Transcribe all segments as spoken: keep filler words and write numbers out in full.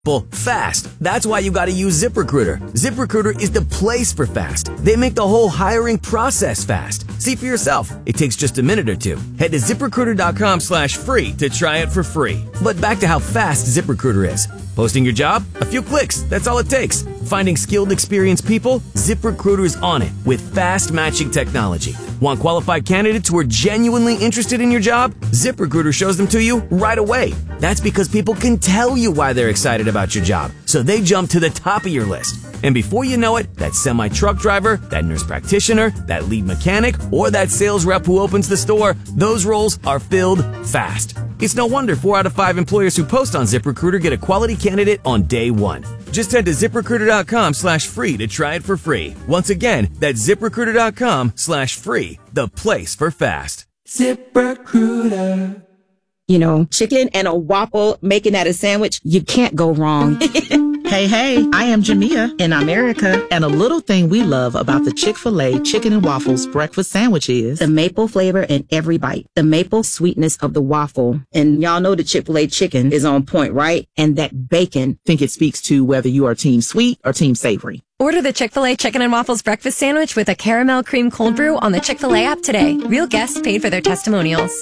fast. That's why you got to use ZipRecruiter. ZipRecruiter is the place for fast. They make the whole hiring process fast. See for yourself. It takes just a minute or two. Head to ZipRecruiter.com slash free to try it for free. But back to how fast ZipRecruiter is. Posting your job? A few clicks. That's all it takes. Finding skilled, experienced people? ZipRecruiter's on it with fast matching technology. Want qualified candidates who are genuinely interested in your job? ZipRecruiter shows them to you right away. That's because people can tell you why they're excited about your job, so they jump to the top of your list. And before you know it, that semi-truck driver, that nurse practitioner, that lead mechanic, or that sales rep who opens the store, those roles are filled fast. It's no wonder four out of five employers who post on ZipRecruiter get a quality candidate on day one. Just head to ZipRecruiter.com slash free to try it for free. Once again, that's ZipRecruiter.com slash free, the place for fast. ZipRecruiter. You know, chicken and a waffle, making that a sandwich, you can't go wrong. Hey, hey, I am Jamia in America, and a little thing we love about the Chick-fil-A Chicken and Waffles breakfast sandwich is the maple flavor in every bite, the maple sweetness of the waffle. And y'all know the Chick-fil-A chicken is on point, right? And that bacon. Think it speaks to whether you are team sweet or team savory. Order the Chick-fil-A Chicken and Waffles breakfast sandwich with a caramel cream cold brew on the Chick-fil-A app today. Real guests paid for their testimonials.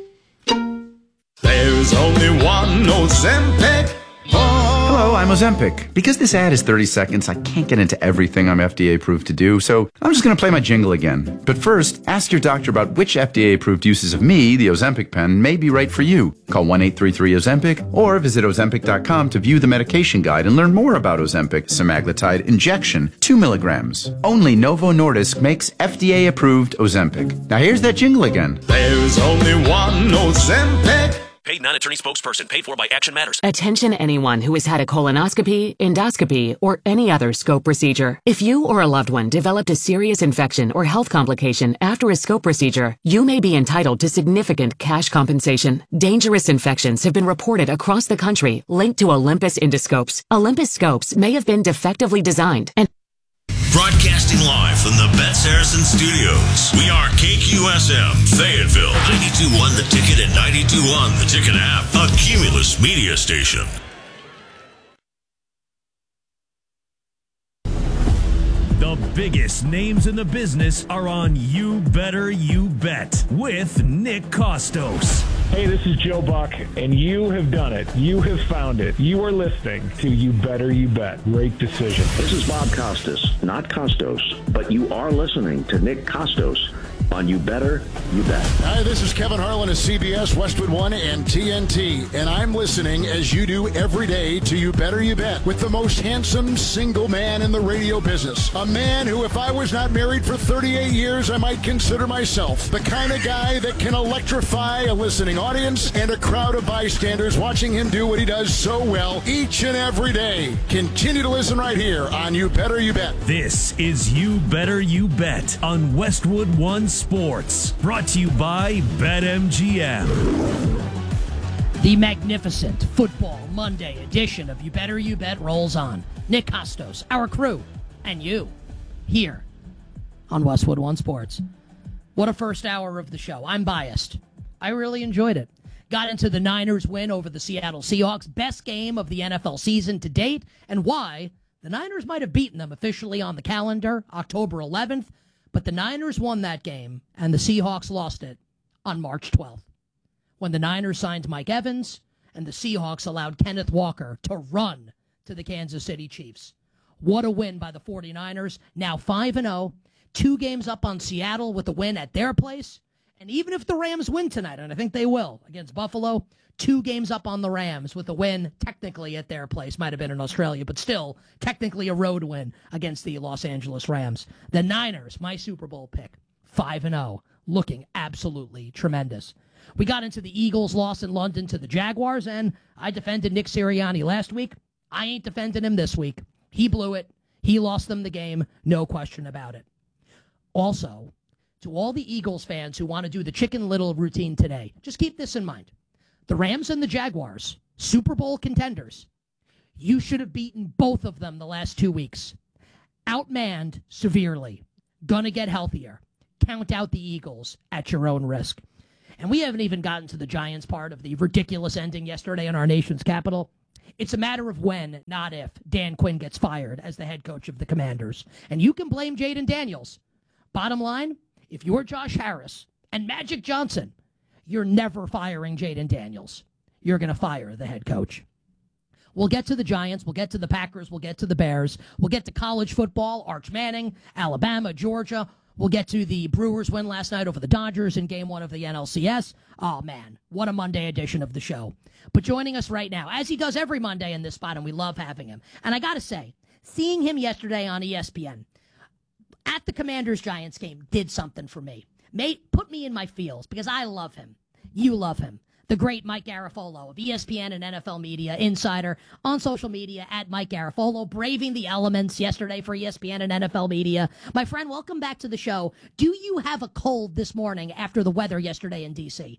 There's only one Ozempic. Hello, I'm Ozempic. Because this ad is thirty seconds, I can't get into everything I'm F D A approved to do, so I'm just going to play my jingle again. But first, ask your doctor about which F D A approved uses of me, the Ozempic pen, may be right for you. Call one eight three three Ozempic or visit Ozempic dot com to view the medication guide and learn more about Ozempic semaglutide injection, two milligrams. Only Novo Nordisk makes F D A approved Ozempic. Now here's that jingle again. There's only one Ozempic. Paid non-attorney spokesperson. Paid for by Action Matters. Attention anyone who has had a colonoscopy, endoscopy, or any other scope procedure. If you or a loved one developed a serious infection or health complication after a scope procedure, you may be entitled to significant cash compensation. Dangerous infections have been reported across the country linked to Olympus Endoscopes. Olympus Scopes may have been defectively designed and broadcasting live from the Betts Harrison Studios. We are K Q S M, Fayetteville, ninety-two point one The Ticket and ninety-two point one The Ticket app, a Cumulus media station. The biggest names in the business are on You Better You Bet with Nick Kostos. Hey, this is Joe Buck, and you have done it. You have found it. You are listening to You Better You Bet. Great decision. This is Bob Costas, not Costos, but you are listening to Nick Kostos on You Better You Bet. Hi, this is Kevin Harlan of C B S, Westwood One, and T N T, and I'm listening as you do every day to You Better You Bet with the most handsome single man in the radio business. A man who, if I was not married for thirty-eight years, I might consider myself the kind of guy that can electrify a listening audience and a crowd of bystanders watching him do what he does so well each and every day. Continue to listen right here on You Better You Bet. This is You Better You Bet on Westwood One Sports, brought to you by BetMGM. The magnificent Football Monday edition of You Better You Bet rolls on. Nick Kostos, our crew, and you, here on Westwood One Sports. What a first hour of the show. I'm biased. I really enjoyed it. Got into the Niners win over the Seattle Seahawks, best game of the N F L season to date, and why the Niners might have beaten them officially on the calendar, October eleventh, but the Niners won that game, and the Seahawks lost it on March twelfth, when the Niners signed Mike Evans, and the Seahawks allowed Kenneth Walker to run to the Kansas City Chiefs. What a win by the 49ers, now five and oh, two games up on Seattle with a win at their place, and even if the Rams win tonight, and I think they will, against Buffalo, two games up on the Rams with a win technically at their place. Might have been in Australia, but still technically a road win against the Los Angeles Rams. The Niners, my Super Bowl pick, five and oh, looking absolutely tremendous. We got into the Eagles' loss in London to the Jaguars, and I defended Nick Sirianni last week. I ain't defending him this week. He blew it. He lost them the game. No question about it. Also, to all the Eagles fans who want to do the Chicken Little routine today, just keep this in mind. The Rams and the Jaguars, Super Bowl contenders, you should have beaten both of them the last two weeks. Outmanned severely. Gonna get healthier. Count out the Eagles at your own risk. And we haven't even gotten to the Giants part of the ridiculous ending yesterday in our nation's capital. It's a matter of when, not if, Dan Quinn gets fired as the head coach of the Commanders. And you can blame Jaden Daniels. Bottom line, if you're Josh Harris and Magic Johnson, you're never firing Jaden Daniels. You're going to fire the head coach. We'll get to the Giants. We'll get to the Packers. We'll get to the Bears. We'll get to college football, Arch Manning, Alabama, Georgia. We'll get to the Brewers win last night over the Dodgers in game one of the N L C S. Oh, man, what a Monday edition of the show. But joining us right now, as he does every Monday in this spot, and we love having him. And I got to say, seeing him yesterday on E S P N at the Commanders-Giants game did something for me. Mate, put me in my feels because I love him. You love him. The great Mike Garafolo of E S P N and N F L Media Insider on social media at Mike Garafolo, braving the elements yesterday for E S P N and N F L Media. My friend, welcome back to the show. Do you have a cold this morning after the weather yesterday in D C?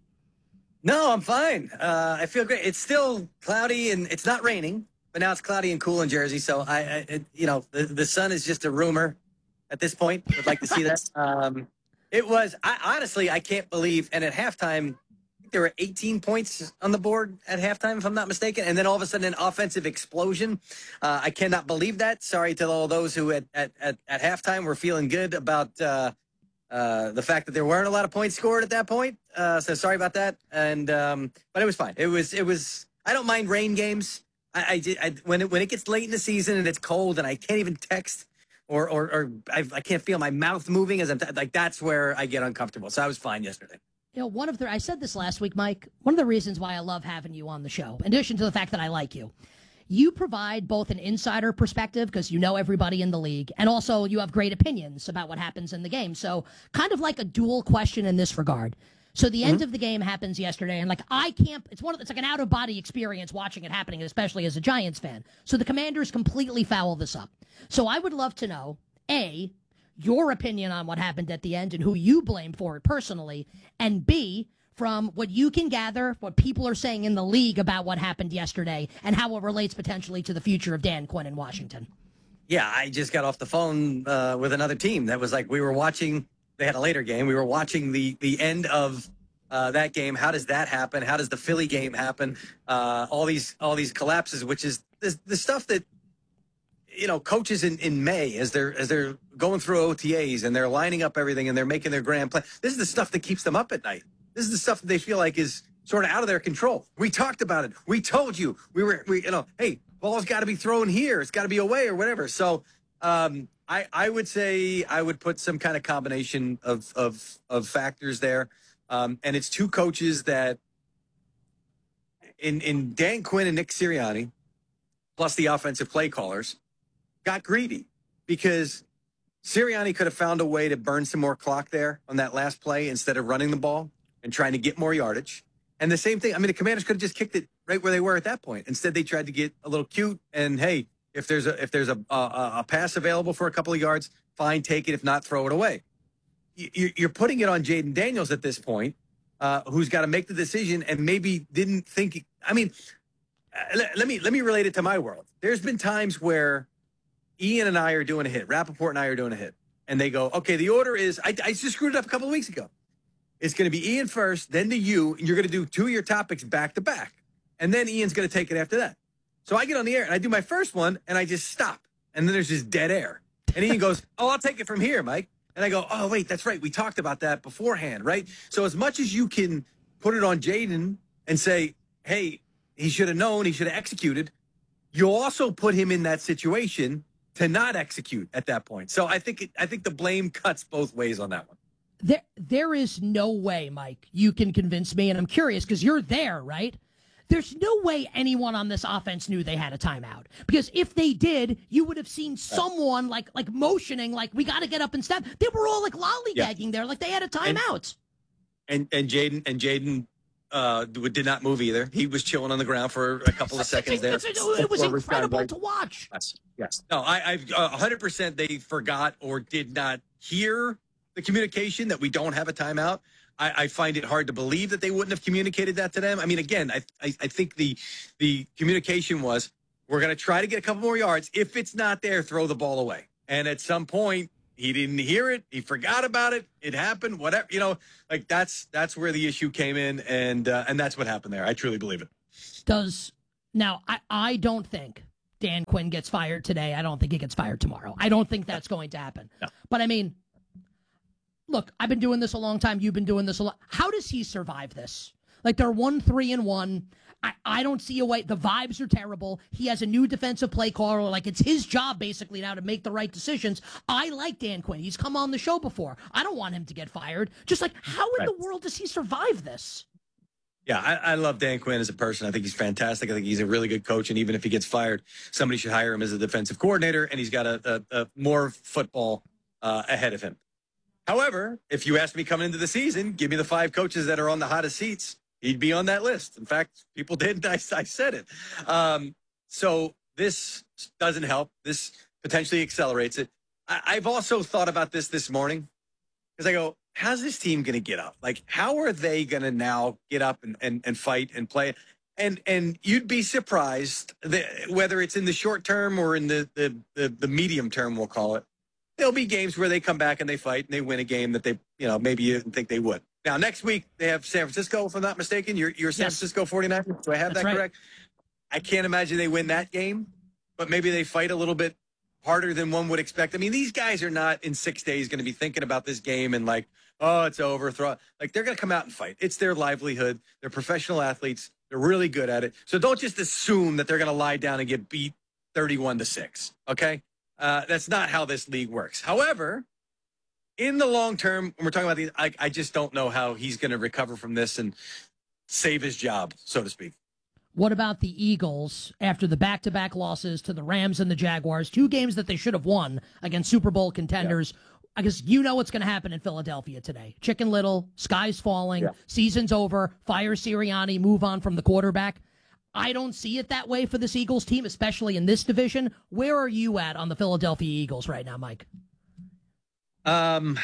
No, I'm fine. Uh, I feel great. It's still cloudy and it's not raining, but now it's cloudy and cool in Jersey. So I, I it, you know, the, the sun is just a rumor at this point. Would like to see that. Um, it was, I honestly, I can't believe. And at halftime, there were eighteen points on the board at halftime, if I'm not mistaken. And then all of a sudden, an offensive explosion. Uh, I cannot believe that. Sorry to all those who at, at, at, at halftime were feeling good about uh, uh, the fact that there weren't a lot of points scored at that point. Uh, so sorry about that. And um, but it was fine. It was it was. I don't mind rain games. I, I did I, when it when it gets late in the season and it's cold and I can't even text or or, or I, I can't feel my mouth moving as I'm t- like that's where I get uncomfortable. So I was fine yesterday. You know, one of the, I said this last week, Mike, one of the reasons why I love having you on the show, in addition to the fact that I like you, you provide both an insider perspective because you know everybody in the league, and also you have great opinions about what happens in the game. So kind of like a dual question in this regard. So the mm-hmm. end of the game happens yesterday, and like I can't, it's one of, it's like an out of body experience watching it happening, especially as a Giants fan. So the Commanders completely foul this up. So I would love to know, A, your opinion on what happened at the end and who you blame for it personally, and B, from what you can gather, what people are saying in the league about what happened yesterday and how it relates potentially to the future of Dan Quinn in Washington. Yeah, I just got off the phone uh, with another team that was like, we were watching, they had a later game, we were watching the, the end of uh, that game. How does that happen? How does the Philly game happen? Uh, all these all these collapses, which is the, the stuff that, you know, coaches in, in May, as they're as they're going through O T As and they're lining up everything and they're making their grand plan. This is the stuff that keeps them up at night. This is the stuff that they feel like is sort of out of their control. We talked about it. We told you. We were, we, you know, hey, ball's got to be thrown here. It's got to be away or whatever. So um, I, I would say I would put some kind of combination of of, of factors there. Um, and it's two coaches that in, in Dan Quinn and Nick Sirianni, plus the offensive play callers, got greedy because Sirianni could have found a way to burn some more clock there on that last play instead of running the ball and trying to get more yardage. And the same thing, I mean, the Commanders could have just kicked it right where they were at that point. Instead, they tried to get a little cute and, hey, if there's a if there's a a, a pass available for a couple of yards, fine, take it. If not, throw it away. You're putting it on Jaden Daniels at this point, uh, who's got to make the decision and maybe didn't think. I mean, let, let me let me relate it to my world. There's been times where Ian and I are doing a hit. Rappaport and I are doing a hit. And they go, okay, the order is, I, I just screwed it up a couple of weeks ago. It's going to be Ian first, then to you, and you're going to do two of your topics back to back. And then Ian's going to take it after that. So I get on the air, and I do my first one, and I just stop. And then there's just dead air. And Ian goes, oh, I'll take it from here, Mike. And I go, oh, wait, that's right. We talked about that beforehand, right? So as much as you can put it on Jaden and say, hey, he should have known, he should have executed, you also put him in that situation to not execute at that point. So I think it, I think the blame cuts both ways on that one. There, there is no way, Mike, you can convince me, and I'm curious because you're there, right? There's no way anyone on this offense knew they had a timeout. Because if they did, you would have seen someone like like motioning, like, we got to get up and step. They were all like lollygagging yeah. there, like they had a timeout. And and Jaden and Jaden uh, did not move either. He was chilling on the ground for a couple of seconds there. It was incredible to watch. Yes, yes. No, I, I've uh, one hundred percent they forgot or did not hear the communication that we don't have a timeout. I, I find it hard to believe that they wouldn't have communicated that to them. I mean, again, I, I, I think the the communication was, we're going to try to get a couple more yards. If it's not there, throw the ball away. And at some point, he didn't hear it. He forgot about it. It happened. Whatever, you know, like that's that's where the issue came in, and uh, and that's what happened there. I truly believe it. Does Now, I, I don't think Dan Quinn gets fired today. I don't think he gets fired tomorrow. I don't think that's going to happen. No. But, I mean, look, I've been doing this a long time. You've been doing this a lot. How does he survive this? Like, they're one, three, and one. I, I don't see a way. The vibes are terrible. He has a new defensive play caller. Like, it's his job, basically, now to make the right decisions. I like Dan Quinn. He's come on the show before. I don't want him to get fired. Just like, how in Right. the world does he survive this? Yeah, I, I love Dan Quinn as a person. I think he's fantastic. I think he's a really good coach. And even if he gets fired, somebody should hire him as a defensive coordinator. And he's got a, a, a more football uh, ahead of him. However, if you asked me coming into the season, give me the five coaches that are on the hottest seats, he'd be on that list. In fact, people did. I, I said it. Um, so this doesn't help. This potentially accelerates it. I, I've also thought about this this morning because I go, how's this team going to get up? Like, how are they going to now get up and, and, and fight and play? And and you'd be surprised that whether it's in the short term or in the, the, the, the medium term, we'll call it, there'll be games where they come back and they fight and they win a game that they, you know, maybe you didn't think they would. Now, next week, they have San Francisco, if I'm not mistaken. You're, you're San Yes. Francisco forty-niners. Do I have That's that right. correct? I can't imagine they win that game, but maybe they fight a little bit harder than one would expect. I mean, these guys are not in six days going to be thinking about this game and like, oh, it's over. Throw. Like, they're going to come out and fight. It's their livelihood. They're professional athletes. They're really good at it. So don't just assume that they're going to lie down and get beat thirty-one to six. Okay? Uh, that's not how this league works. However, in the long term, when we're talking about these, I, I just don't know how he's going to recover from this and save his job, so to speak. What about the Eagles after the back-to-back losses to the Rams and the Jaguars, two games that they should have won against Super Bowl contenders? Yeah. I guess you know what's going to happen in Philadelphia today. Chicken Little, sky's falling, yeah. Season's over, fire Sirianni, move on from the quarterback. I don't see it that way for this Eagles team, especially in this division. Where are you at on the Philadelphia Eagles right now, Mike? Um,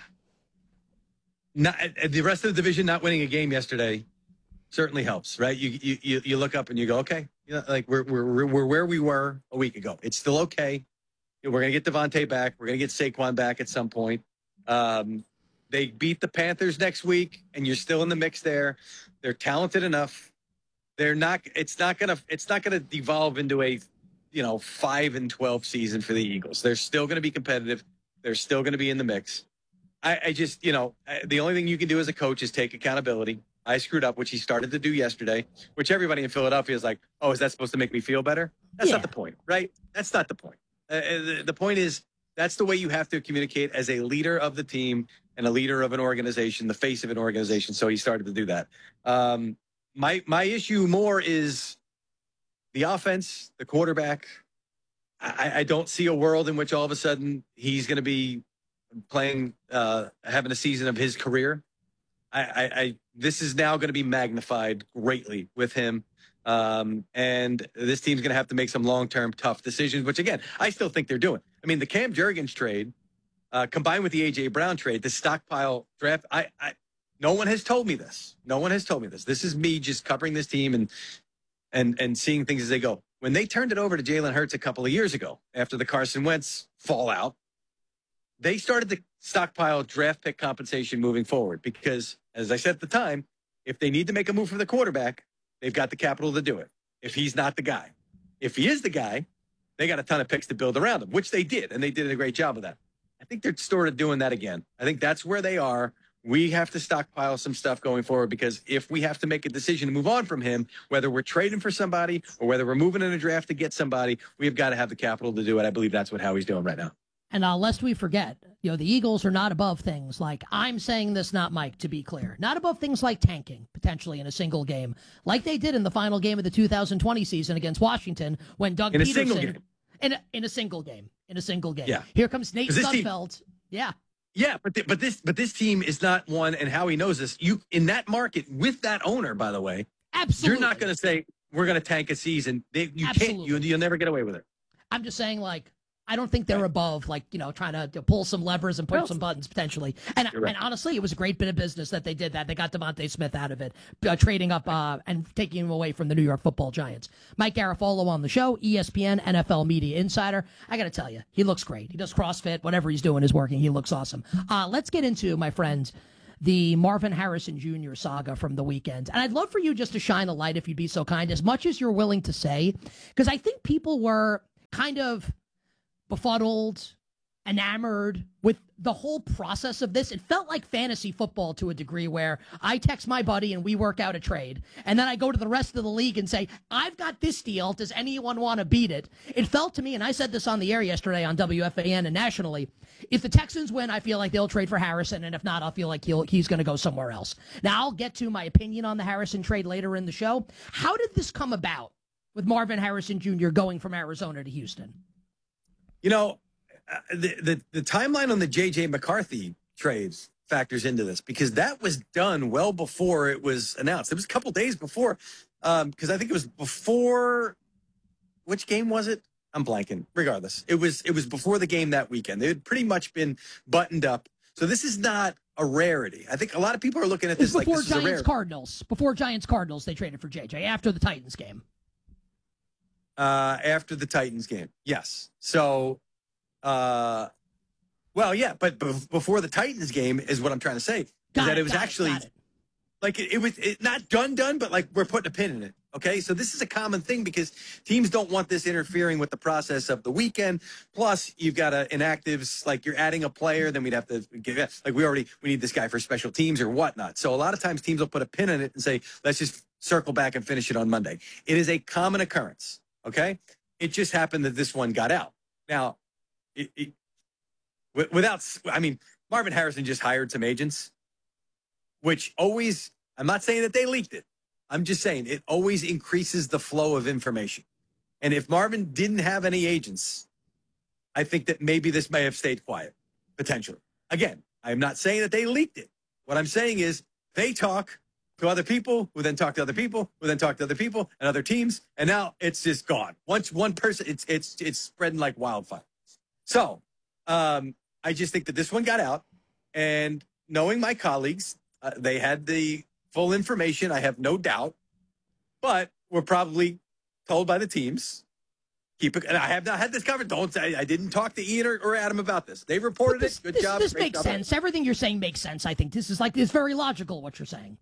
not, the rest of the division not winning a game yesterday certainly helps, right? You you you look up and you go, okay, you know, like we're we're we're where we were a week ago. It's still okay. We're gonna get Devontae back. We're gonna get Saquon back at some point. Um, they beat the Panthers next week, and you're still in the mix there. They're talented enough. They're not. It's not gonna. It's not gonna devolve into a, you know, five and twelve season for the Eagles. They're still gonna be competitive. They're still gonna be in the mix. I, I just, you know, I, the only thing you can do as a coach is take accountability. I screwed up, which he started to do yesterday, which everybody in Philadelphia is like, oh, is that supposed to make me feel better? That's yeah. not the point, right? That's not the point. Uh, the, the point is that's the way you have to communicate as a leader of the team and a leader of an organization, the face of an organization. So he started to do that. Um, my my issue more is the offense, the quarterback. I, I don't see a world in which all of a sudden he's going to be playing, uh, having a season of his career. I, I, I this is now going to be magnified greatly with him. Um, and this team's going to have to make some long-term tough decisions, which again, I still think they're doing. I mean, the Cam Jurgens trade, uh, combined with the A J Brown trade, the stockpile draft, I, I, no one has told me this. No one has told me this. This is me just covering this team and, and, and seeing things as they go. When they turned it over to Jalen Hurts a couple of years ago, after the Carson Wentz fallout, they started to stockpile draft pick compensation moving forward because, as I said at the time, if they need to make a move for the quarterback, they've got the capital to do it if he's not the guy. If he is the guy, they got a ton of picks to build around him, which they did, and they did a great job of that. I think they're sort of doing that again. I think that's where they are. We have to stockpile some stuff going forward because if we have to make a decision to move on from him, whether we're trading for somebody or whether we're moving in a draft to get somebody, we've got to have the capital to do it. I believe that's what Howie's doing right now. And uh, lest we forget, you know, the Eagles are not above things like, I'm saying this, not Mike, to be clear, not above things like tanking, potentially in a single game, like they did in the final game of the two thousand twenty season against Washington when Doug in Peterson... A single game. In a, in a single game. In a single game. Yeah. Here comes Nate Team, Sudfeld. Yeah. Yeah, but th- but this but this team is not one, and Howie knows this. You in that market with that owner, by the way, absolutely, you're not going to say we're going to tank a season. They, you absolutely. can't. You, you'll never get away with it. I'm just saying, like, I don't think they're above, like, you know, trying to, to pull some levers and push well, some buttons potentially. And right. and honestly, it was a great bit of business that they did that. They got Devontae Smith out of it, uh, trading up uh, and taking him away from the New York Football Giants. Mike Garafolo on the show, E S P N, N F L Media Insider. I got to tell you, he looks great. He does CrossFit. Whatever he's doing is working. He looks awesome. Uh, let's get into, my friends, the Marvin Harrison Junior saga from the weekend. And I'd love for you just to shine a light, if you'd be so kind, as much as you're willing to say, because I think people were kind of befuddled, enamored with the whole process of this. It felt like fantasy football to a degree, where I text my buddy and we work out a trade, and then I go to the rest of the league and say, I've got this deal. Does anyone want to beat it? It felt to me, and I said this on the air yesterday on W F A N and nationally, if the Texans win, I feel like they'll trade for Harrison, and if not, I'll feel like he'll, he's going to go somewhere else. Now, I'll get to my opinion on the Harrison trade later in the show. How did this come about with Marvin Harrison Junior going from Arizona to Houston? You know, Uh, the, the the timeline on the J J McCarthy trades factors into this, because that was done well before it was announced. It was a couple days before, because um, I think it was before. Which game was it? I'm blanking. Regardless, it was it was before the game that weekend. They had pretty much been buttoned up. So this is not a rarity. I think a lot of people are looking at this like before this is a Giants rarity. Cardinals. Before Giants Cardinals, they traded for J J after the Titans game. Uh, after the Titans game, yes. So. Uh, well, yeah, but b- before the Titans game is what I'm trying to say. Is Got that it, it was got it, actually got it. like it, it was it, not done, done, but like we're putting a pin in it. Okay, so this is a common thing because teams don't want this interfering with the process of the weekend. Plus, you've got a, inactives, like you're adding a player, then we'd have to give like we already we need this guy for special teams or whatnot. So a lot of times teams will put a pin in it and say, let's just circle back and finish it on Monday. It is a common occurrence. Okay, it just happened that this one got out. Now. It, it, without, I mean, Marvin Harrison just hired some agents, which always, I'm not saying that they leaked it. I'm just saying it always increases the flow of information. And if Marvin didn't have any agents, I think that maybe this may have stayed quiet, potentially. Again, I'm not saying that they leaked it. What I'm saying is they talk to other people who then talk to other people who then talk to other people and other teams. And now it's just gone. Once one person, it's, it's, it's spreading like wildfire. So um, I just think that this one got out, and knowing my colleagues, uh, they had the full information. I have no doubt, but we're probably told by the teams, keep it. And I have not had this covered. Don't say I didn't talk to Ian or, or Adam about this. They reported this, it. Good this, job. This Great makes job. sense. Everything you're saying makes sense. I think this is like, it's very logical what you're saying.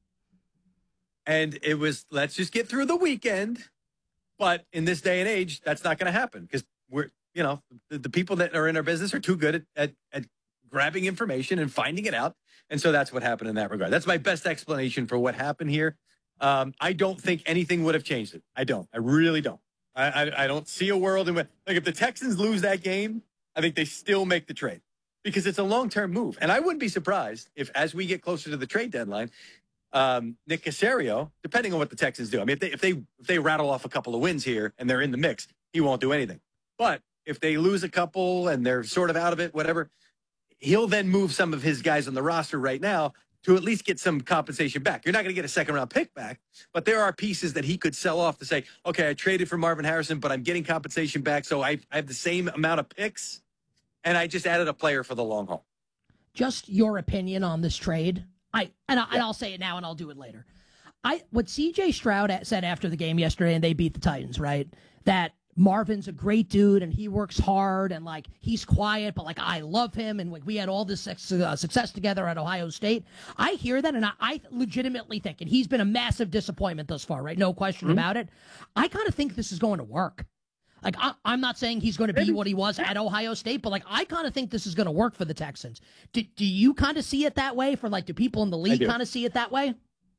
And it was, let's just get through the weekend. But in this day and age, that's not going to happen because we're, you know, the, the people that are in our business are too good at, at, at grabbing information and finding it out. And so that's what happened in that regard. That's my best explanation for what happened here. Um, I don't think anything would have changed it. I don't. I really don't. I, I, I don't see a world in which, like, if the Texans lose that game, I think they still make the trade because it's a long-term move. And I wouldn't be surprised if, as we get closer to the trade deadline, um, Nick Caserio, depending on what the Texans do, I mean, if they, if they, if they rattle off a couple of wins here and they're in the mix, he won't do anything. But if they lose a couple and they're sort of out of it, whatever, he'll then move some of his guys on the roster right now to at least get some compensation back. You're not going to get a second round pick back, but there are pieces that he could sell off to say, okay, I traded for Marvin Harrison, but I'm getting compensation back. So I, I have the same amount of picks and I just added a player for the long haul. Just your opinion on this trade. I and, I, yeah. and I'll say it now and I'll do it later. I what C J Stroud said after the game yesterday, and they beat the Titans, right? That Marvin's a great dude and he works hard and like he's quiet, but like I love him and like we had all this sex, uh, success together at Ohio State. I hear that and I, I legitimately think, and he's been a massive disappointment thus far, right? No question mm-hmm. about it. I kind of think this is going to work. Like I, I'm not saying he's going to be what he was at Ohio State, but like I kind of think this is going to work for the Texans. Do, do you kind of see it that way? For like, do people in the league kind of see it that way?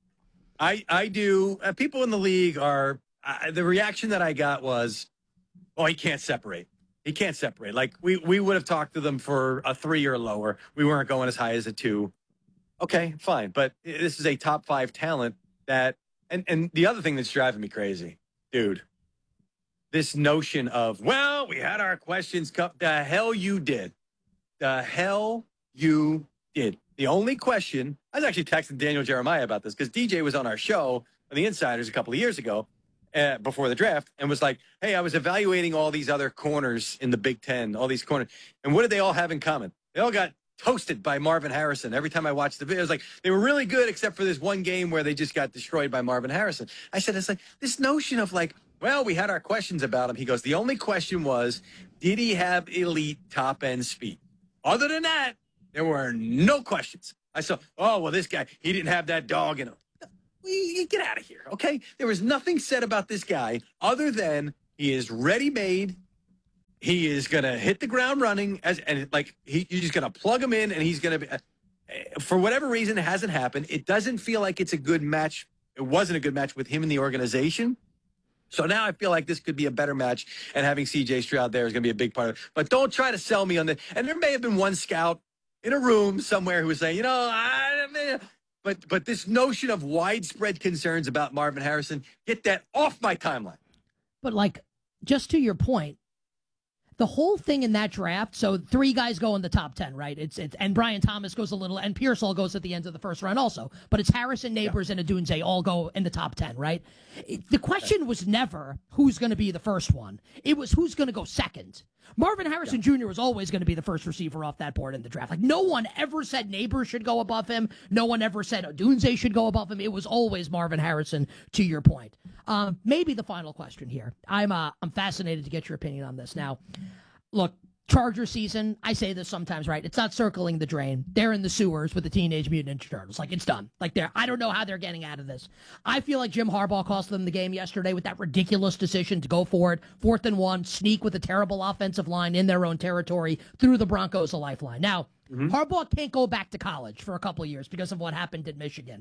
I I do. Uh, people in the league are. Uh, the reaction that I got was, oh, he can't separate. He can't separate. Like, we, we would have talked to them for a three or lower. We weren't going as high as a two. Okay, fine. But this is a top five talent that, and, and the other thing that's driving me crazy, dude, this notion of, well, we had our questions. Cup. The hell you did. The hell you did. The only question, I was actually texting Daniel Jeremiah about this because D J was on our show on the Insiders a couple of years ago. Uh, before the draft and was like, hey, I was evaluating all these other corners in the Big Ten, all these corners. And what did they all have in common? They all got toasted by Marvin Harrison. Every time I watched the video, it was like, they were really good except for this one game where they just got destroyed by Marvin Harrison. I said, it's like this notion of like, well, we had our questions about him. He goes, the only question was, did he have elite top end speed? Other than that, there were no questions. I saw, oh, well, this guy, he didn't have that dog in him. You get out of here, okay? There was nothing said about this guy other than he is ready-made. He is going to hit the ground running, as and like he, you're just going to plug him in, and he's going to be, uh, for whatever reason, it hasn't happened. It doesn't feel like it's a good match. It wasn't a good match with him in the organization. So now I feel like this could be a better match, and having C J Stroud there is going to be a big part of it. But don't try to sell me on the. And there may have been one scout in a room somewhere who was saying, you know, I mean, but but this notion of widespread concerns about Marvin Harrison, get that off my timeline. But like, just to your point, the whole thing in that draft, so three guys go in the top ten, right? It's it's and Brian Thomas goes a little, and Pearsall goes at the end of the first round also. But it's Harrison, Neighbors, yeah. and Odunze all go in the top ten, right? It, the question was never who's going to be the first one. It was who's going to go second. Marvin Harrison yeah. Junior was always going to be the first receiver off that board in the draft. Like, no one ever said Neighbors should go above him. No one ever said Odunze should go above him. It was always Marvin Harrison, to your point. Um, maybe the final question here. I'm uh, I'm fascinated to get your opinion on this. Now, look, Charger season, I say this sometimes, right? It's not circling the drain. They're in the sewers with the Teenage Mutant Ninja Turtles. Like, it's done. Like, they're, I don't know how they're getting out of this. I feel like Jim Harbaugh cost them the game yesterday with that ridiculous decision to go for it. Fourth and one, sneak with a terrible offensive line in their own territory, threw the Broncos a lifeline. Now, mm-hmm. Harbaugh can't go back to college for a couple of years because of what happened in Michigan.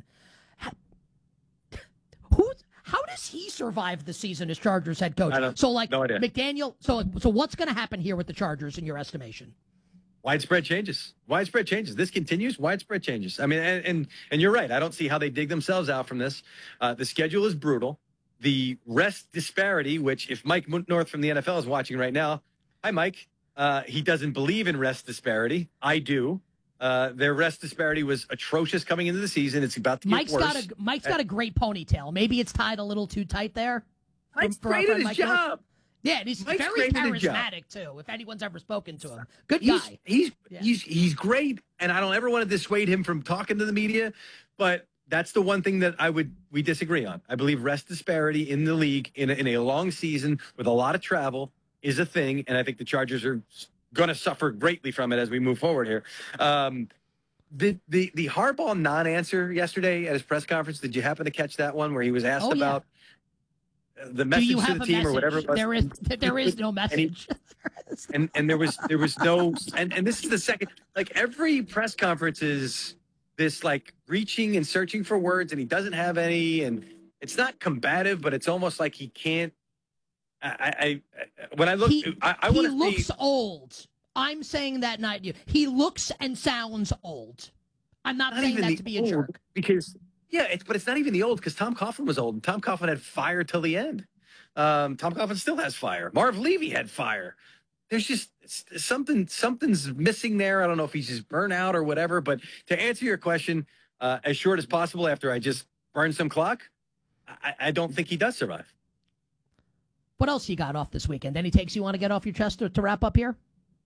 Who's... How does he survive the season as Chargers head coach? So, like, no idea. McDaniel, so, so what's going to happen here with the Chargers in your estimation? Widespread changes. Widespread changes. This continues. Widespread changes. I mean, and and, and you're right. I don't see how they dig themselves out from this. Uh, the schedule is brutal. The rest disparity, which if Mike North from the N F L is watching right now, hi, Mike. Uh, he doesn't believe in rest disparity. I do. Uh, their rest disparity was atrocious coming into the season. It's about to get Mike's worse. Got a, Mike's got a great ponytail. Maybe it's tied a little too tight there. Mike's great at his Mike job. North. Yeah, and he's Mike's very charismatic, too, if anyone's ever spoken to him. Good he's, guy. He's, yeah. he's, he's great, and I don't ever want to dissuade him from talking to the media, but that's the one thing that I would we disagree on. I believe rest disparity in the league in a, in a long season with a lot of travel is a thing, and I think the Chargers are going to suffer greatly from it as we move forward here. Um, The the the Harbaugh non-answer yesterday at his press conference, did you happen to catch that one where he was asked oh, about yeah. the message Do you to have the a team message? or whatever it was? There is there is no message. And, he, and and there was there was no and, and this is the second, like, every press conference is this like reaching and searching for words, and he doesn't have any, and it's not combative, but it's almost like he can't. I, I, I when I look, he, I, I he want to looks see, old. I'm saying that not you. He looks and sounds old. I'm not, not saying that the to be a old, jerk. Because, yeah, it's, but it's not even the old, because Tom Coughlin was old, and Tom Coughlin had fire till the end. Um, Tom Coughlin still has fire. Marv Levy had fire. There's just something, something's missing there. I don't know if he's just burnt out or whatever, but to answer your question uh, as short as possible after I just burned some clock, I, I don't think he does survive. What else you got off this weekend? Any takes you want to get off your chest to, to wrap up here?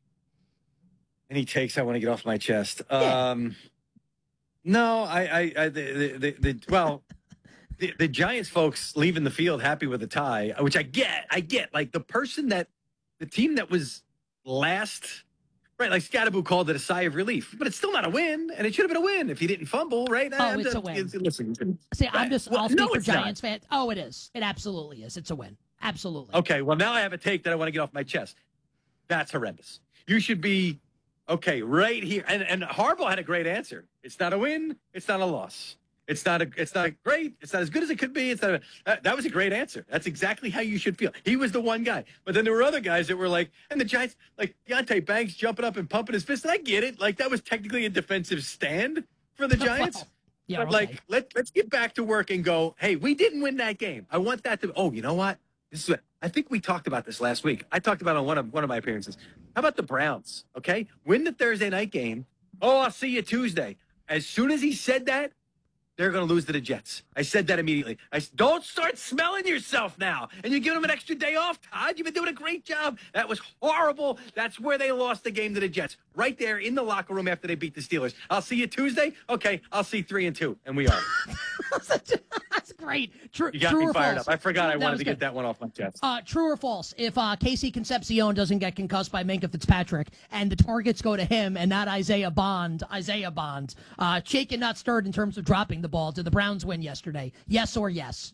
Any takes I want to get off my chest? Yeah. Um, no, I, I, I the, the, the, well, the, the Giants folks leaving the field happy with a tie, which I get, I get. Like, the person that, the team that was last, right? Like, Scadaboo called it a sigh of relief, but it's still not a win, and it should have been a win if he didn't fumble, right? Oh, I'm it's just, a win. Listen, See, I'm just, well, I'll speak no, for it's Giants not. fans. Oh, it is. It absolutely is. It's a win. Absolutely. Okay, well, now I have a take that I want to get off my chest. That's horrendous. You should be, okay, right here. And, and Harbaugh had a great answer. It's not a win. It's not a loss. It's not a. It's not a great. It's not as good as it could be. It's not. A, that, that was a great answer. That's exactly how you should feel. He was the one guy. But then there were other guys that were like, and the Giants, like Deontay Banks jumping up and pumping his fist. And I get it. Like, that was technically a defensive stand for the Giants. Yeah, but okay. like, let let's get back to work and go. Hey, we didn't win that game. I want that to. Oh, you know what? This is what I think we talked about this last week. I talked about it on one of one of my appearances. How about the Browns? Okay, win the Thursday night game. Oh, I'll see you Tuesday. As soon as he said that, they're going to lose to the Jets. I said that immediately. I said, don't start smelling yourself now. And you're giving them an extra day off, Todd. You've been doing a great job. That was horrible. That's where they lost the game to the Jets. Right there in the locker room after they beat the Steelers. I'll see you Tuesday. Okay, I'll see three and two. And we are. That's great. True, You got true me or fired false? up. I forgot I That wanted was to good. get that one off my chest. Uh, true or false? If uh, Casey Concepcion doesn't get concussed by Minka Fitzpatrick and the targets go to him and not Isaiah Bond, Isaiah Bond, uh, shaken not stirred in terms of dropping the ball. Did the Browns win yesterday? Yes or yes?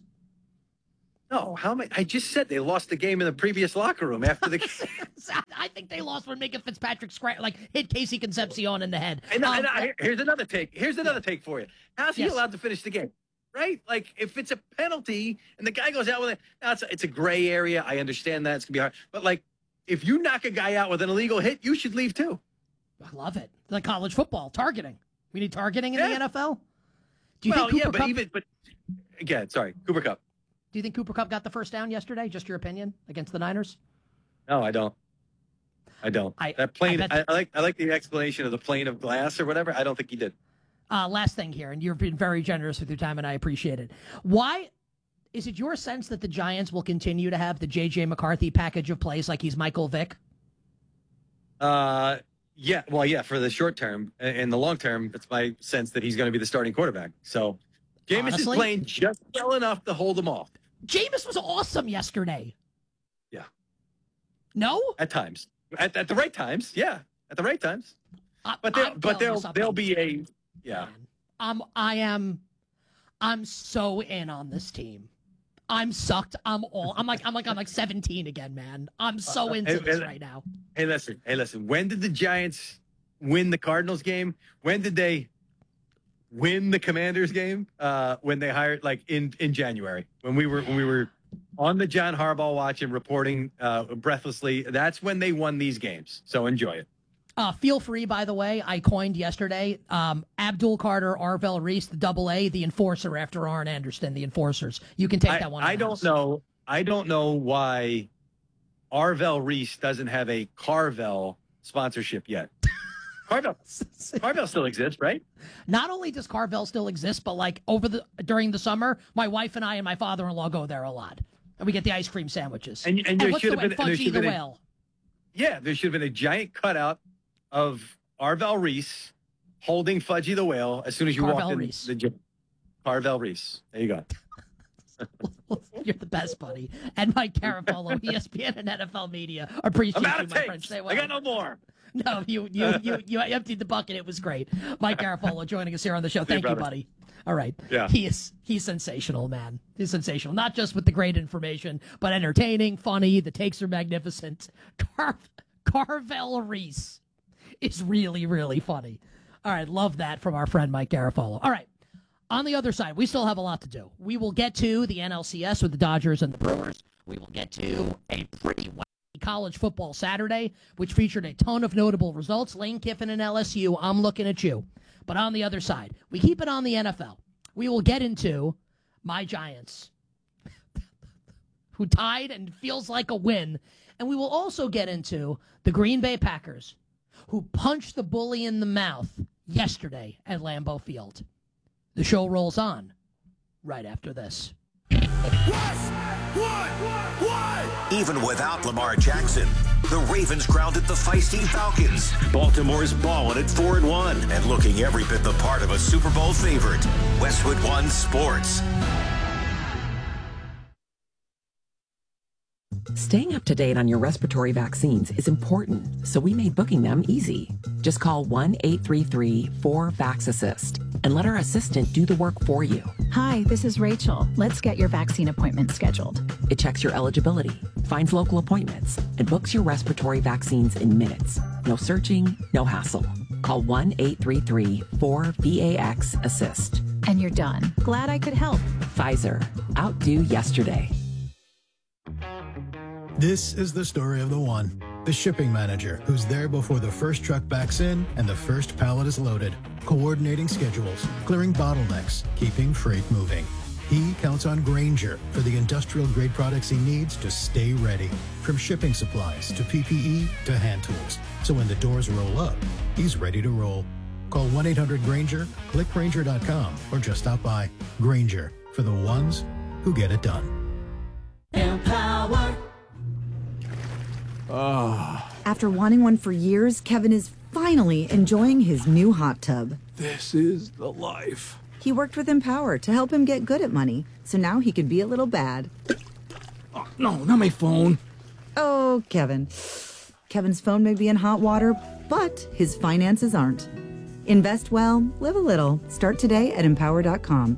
No, how many? I just said they lost the game in the previous locker room after the game. I think they lost when Minka Fitzpatrick scra- like hit Casey Concepcion in the head. And, Um, and I, here's another take. Here's another take for you. How's he Yes. allowed to finish the game? Right? Like, if it's a penalty and the guy goes out with it, now it's, a, it's a gray area. I understand that. It's going to be hard. But, like, if you knock a guy out with an illegal hit, you should leave too. I love it. Like college football, targeting. We need targeting in the Yeah. N F L? Do you well, think Cooper yeah, but Kupp, even, but again, sorry, Cooper Kupp. Do you think Cooper Kupp got the first down yesterday? Just your opinion against the Niners? No, I don't. I don't. I- that plane, I I, bet- I like I like the explanation of the plane of glass or whatever. I don't think he did. Uh, last thing here, and you've been very generous with your time, and I appreciate it. Why is it your sense that the Giants will continue to have the J J McCarthy package of plays like he's Michael Vick? Uh, yeah. Well, yeah. For the short term, in the long term, it's my sense that he's going to be the starting quarterback. So, Jameis is Honestly? playing just well enough to hold them off. Jameis was awesome yesterday. Yeah. No? At times, at, at the right times, yeah, at the right times. I, But they'll, I'm but telling you they'll something. they'll be a yeah. I'm I am I'm so in on this team. I'm sucked. I'm all I'm like I'm like I'm like seventeen again, man. I'm so into Hey, this hey, right now. Hey, listen. Hey, listen. When did the Giants win the Cardinals game? When did they win the Commanders game? Uh, when they hired, like in, in January, when we were when we were on the John Harbaugh watch and reporting uh, breathlessly. That's when they won these games. So enjoy it. Uh, feel free, by the way, I coined yesterday um, Abdul Carter, Arvell Reese, the double A, the enforcer after Arn Anderson, the enforcers. You can take I, that one. I in the don't house. know. I don't know why Arvell Reese doesn't have a Carvel sponsorship yet. Carvel, Carvel still exists, right? Not only does Carvel still exist, but like over the during the summer, my wife and I and my father-in-law go there a lot, and we get the ice cream sandwiches. And, and there what's should the have way? been there Fudgy should the have been a- whale. Yeah, there should have been a giant cutout of Arvell Reese holding Fudgy the whale as soon as you Carvel walked in Reese. the gym. Carvel Reese. There you go. You're the best, buddy. And Mike Garafolo, E S P N and N F L Media. Appreciate I'm out you, of my friend. tapes. Stay I well. got no more. No, you you you you emptied the bucket. It was great. Mike Garafolo joining us here on the show. See you, Thank you, brother. buddy. All right. Yeah. He is he's sensational, man. He's sensational. Not just with the great information, but entertaining, funny. The takes are magnificent. Car- Carvel Reese is really, really funny. All right, love that from our friend Mike Garafolo. All right. On the other side, we still have a lot to do. We will get to the N L C S with the Dodgers and the Brewers. We will get to a pretty wacky college football Saturday, which featured a ton of notable results. Lane Kiffin and L S U, I'm looking at you. But on the other side, we keep it on the N F L. We will get into my Giants, who tied and feels like a win. And we will also get into the Green Bay Packers, who punched the bully in the mouth yesterday at Lambeau Field. The show rolls on right after this. Even without Lamar Jackson, the Ravens grounded the feisty Falcons. Baltimore's balling at four and one and looking every bit the part of a Super Bowl favorite. Westwood One Sports. Staying up to date on your respiratory vaccines is important, so we made booking them easy. Just call one eight three three four VAX-ASSIST and let our assistant do the work for you. Hi, this is Rachel. Let's get your vaccine appointment scheduled. It checks your eligibility, finds local appointments, and books your respiratory vaccines in minutes. No searching, no hassle. Call one eight three three four VAX-ASSIST. And you're done. Glad I could help. Pfizer. Outdo yesterday. This is the story of the one, the shipping manager, who's there before the first truck backs in and the first pallet is loaded, coordinating schedules, clearing bottlenecks, keeping freight moving. He counts on Grainger for the industrial-grade products he needs to stay ready, from shipping supplies to P P E to hand tools. So when the doors roll up, he's ready to roll. Call one eight hundred Grainger, click Grainger dot com, or just stop by. Grainger, for the ones who get it done. Empower. Ah, After wanting one for years, Kevin is finally enjoying his new hot tub. this is the life. He worked with Empower to help him get good at money, so now he could be a little bad. Oh, no, not my phone. Oh, Kevin. Kevin's phone may be in hot water, but his finances aren't. Invest well, live a little. Start today at empower dot com.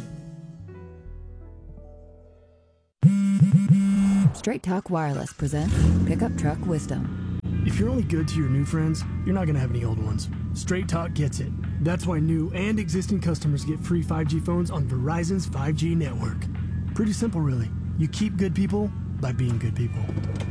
Straight Talk Wireless presents Pickup Truck Wisdom. If you're only good to your new friends, you're not going to have any old ones. Straight Talk gets it. That's why new and existing customers get free five G phones on Verizon's five G network. Pretty simple, really. You keep good people by being good people.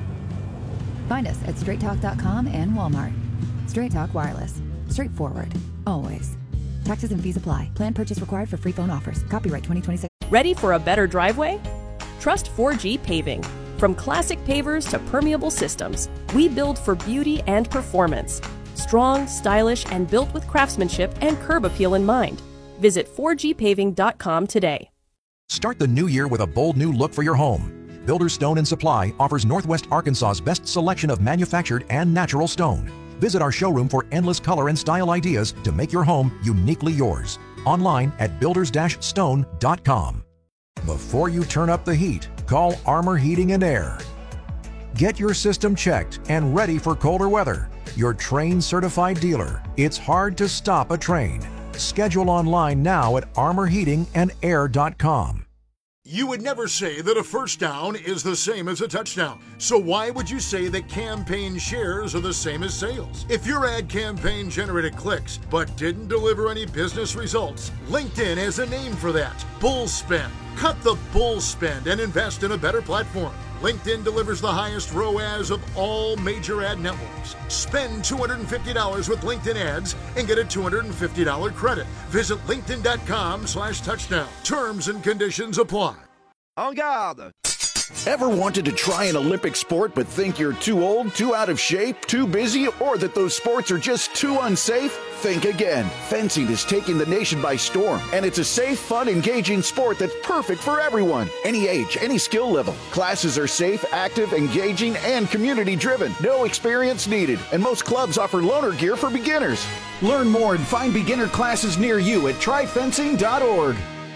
Find us at straight talk dot com and Walmart. Straight Talk Wireless. Straightforward. Always. Taxes and fees apply. Plan purchase required for free phone offers. Copyright twenty twenty-six. Ready for a better driveway? Trust four G Paving. From classic pavers to permeable systems, we build for beauty and performance. Strong, stylish, and built with craftsmanship and curb appeal in mind. Visit four G paving dot com today. Start the new year with a bold new look for your home. Builders Stone and Supply offers Northwest Arkansas's best selection of manufactured and natural stone. Visit our showroom for endless color and style ideas to make your home uniquely yours. Online at builders stone dot com. Before you turn up the heat, call Armor Heating and Air. Get your system checked and ready for colder weather. Your Trane certified dealer. It's hard to stop a Trane. Schedule online now at armor heating and air dot com. You would never say that a first down is the same as a touchdown. So why would you say that campaign shares are the same as sales? If your ad campaign generated clicks but didn't deliver any business results, LinkedIn has a name for that: bull spend. Cut the bull spend and invest in a better platform. LinkedIn delivers the highest R O A S of all major ad networks. Spend two hundred fifty dollars with LinkedIn ads and get a two hundred fifty dollars credit. Visit linkedin dot com slash touchdown. Terms and conditions apply. En garde! Ever wanted to try an Olympic sport but think you're too old, too out of shape, too busy, or that those sports are just too unsafe? Think again. Fencing is taking the nation by storm, and it's a safe, fun, engaging sport that's perfect for everyone. Any age, any skill level. Classes are safe, active, engaging, and community-driven. No experience needed, and most clubs offer loaner gear for beginners. Learn more and find beginner classes near you at try fencing dot org.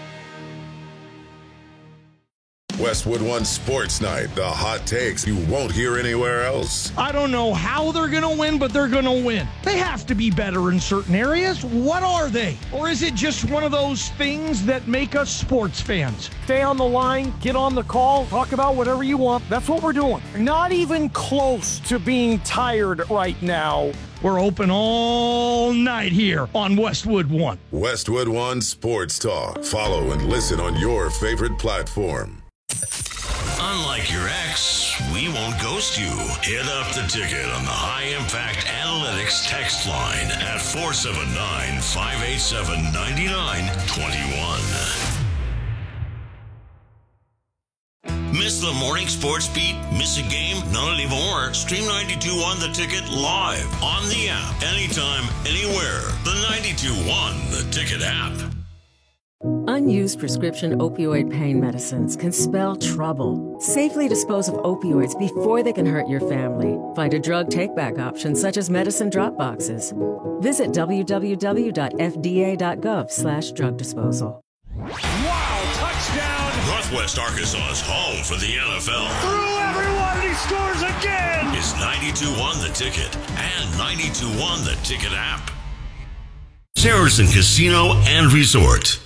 Westwood One Sports Night, the hot takes you won't hear anywhere else. I don't know how they're going to win, but they're going to win. They have to be better in certain areas. What are they? Or is it just one of those things that make us sports fans? Stay on the line, get on the call, talk about whatever you want. That's what we're doing. Not even close to being tired right now. We're open all night here on Westwood One. Westwood One Sports Talk. Follow and listen on your favorite platform. Unlike your ex, we won't ghost you. Hit up the ticket on the High Impact Analytics text line at four seven nine, five eight seven, nine nine two one. Miss the morning sports beat? Miss a game? None anymore. Stream ninety-two one The Ticket live on the app. Anytime, anywhere. The ninety-two one The Ticket app. Unused prescription opioid pain medicines can spell trouble. Safely dispose of opioids before they can hurt your family. Find a drug take-back option such as medicine drop boxes. Visit w w w dot f d a dot gov slash drug disposal. Wow, touchdown! Northwest Arkansas's home for the N F L. Through everyone, he scores again! Is ninety-two one The Ticket and ninety-two one The Ticket app. Saracen Casino and Resort.